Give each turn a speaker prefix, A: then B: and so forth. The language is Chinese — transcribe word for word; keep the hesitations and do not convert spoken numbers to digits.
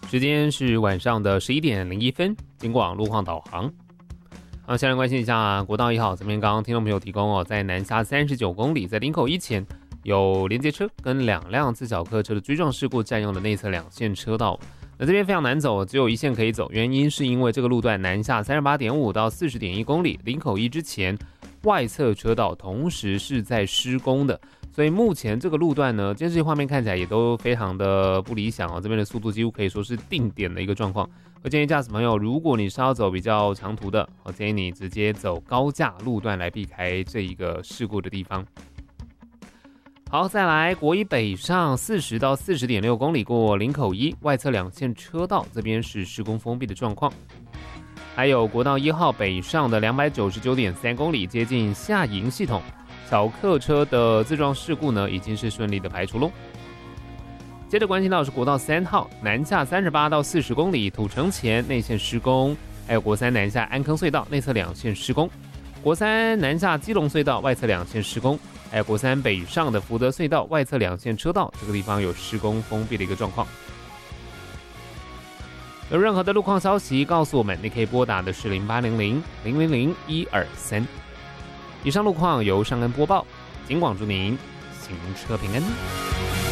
A: 时间是晚上的十一点零一分，经过路况导航。好，下来关心一下国道一号，这边刚刚听众朋友提供哦，在南下三十九公里，在林口一前有连接车跟两辆自小客车的追撞事故，占用了内侧两线车道。那这边非常难走，只有一线可以走，原因是因为这个路段南下三十八点五到四十点一公里，林口一之前外侧车道同时是在施工的。所以目前这个路段呢，监视器画面看起来也都非常的不理想哦，这边的速度几乎可以说是定点的一个状况。我建议驾驶朋友，如果你是要走比较长途的，我建议你直接走高架路段来避开这一个事故的地方。好，再来国一北上四十到四十点六公里过林口一外侧两线车道，这边是施工封闭的状况。还有国道一号北上的两百九十九点三公里接近下营系统。小客车的自撞事故呢，已经是顺利的排除喽。接着关心到的是国道三号南下三十八到四十公里土城前内线施工，还有国三南下安坑隧道内侧两线施工，国三南下基隆隧道外侧两线施工，还有国三北上的福德隧道外侧两线车道，这个地方有施工封闭的一个状况。有任何的路况消息告诉我们，你可以拨打的是零八零零零零零一二三。以上路况由尚恩播报，警广祝您行车平安。